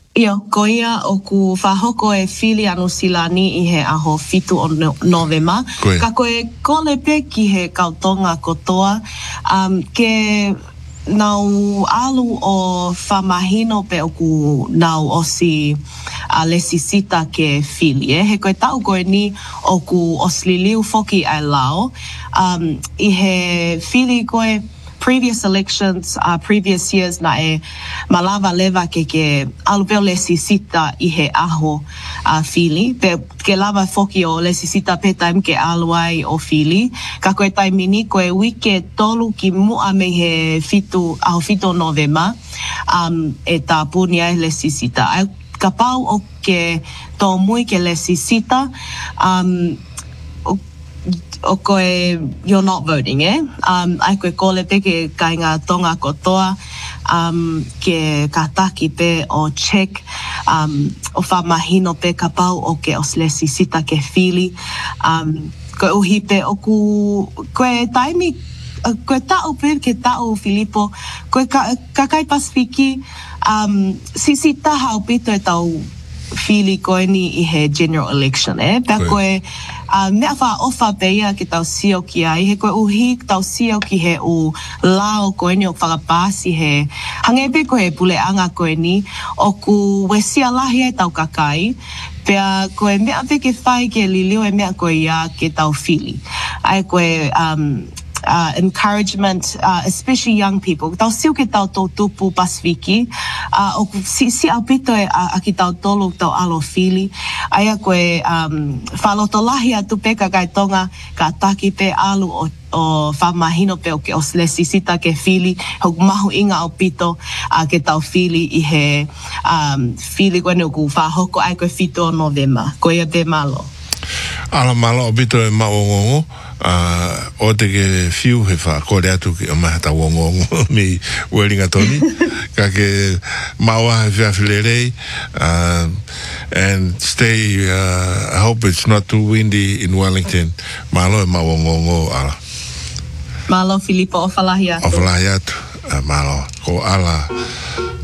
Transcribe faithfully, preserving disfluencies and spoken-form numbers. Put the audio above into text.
Ia, ko ia o ku whahoko e whili anu silani i he aho fitu o no, Novema. Koe. Ka koe kole pe ki he kautonga kotoa. Um, ke nau alu o whamahino pe o ku nau osi a lesisita ke whili. Eh? He koe tau koe ni o ku osliliu foki ai lao. Um, I he whili koe previous elections, uh, previous years na e malava leva ke ke alupeo le sisita i he aho uh, fili. Pe ke lava foki o le sisita pe taim ke aluai o fili. Ka koe taimini koe wike tolu ki mua me he fitu, aho fitu Novema um, e ta puni ai le sisita. Ai ka pau o ke tō mui ke le sisita, um, o koe, you're not voting, eh? Um, ai koe kole pe ke kai ngā tonga kotoa, um, ke ka taki pe o check, um, o whamahino pe ka pau o ke oslesi sita ke whili, um, koe uhi pe o ku, koe taimi, uh, koe tau pe ke tau Filipo, koe ka, ka kai Pasifiki, um, si si taha o pito e tau whili koe ni i he general election, eh? Pea koe, uh, mea wha ofa peia ki tau sio ki ai, he koe uhi tau sio ki he u lao koe ni o whakapasi he, hangepe koe he pule anga koe ni, o ku wesia lahi ai tau kakai, pea koe mea pe ke whai ke lilio e mea koe ia ke tau whili. Ai koe, um, Uh, encouragement, uh, especially young people. Tau siu ke tau tō tupu Pasifiki, uh, o si, si au pito e a, a ki tau tolu tau alo whili. Aia koe um, whaloto lahi atu pe ka kai tonga ka taki pe alu o, o whamahino pe o ke oslesi sita ke whili, hok mahu inga au pito uh, ke tau whili i he um, whili koe ne ku whahoko ai koe fito o Novema. Koe ia te malo. Ala malo o pito e maongongo. Uh, o te ke whiu he wha kore atu ki o mahata wongongo mi Wellington Tony ka ke maua he whiawhilere uh, and stay uh, I hope it's not too windy in Wellington. Malo e mawongongo ala Malo Filipo o whalahi atu o whalahi atu uh, malo ko ala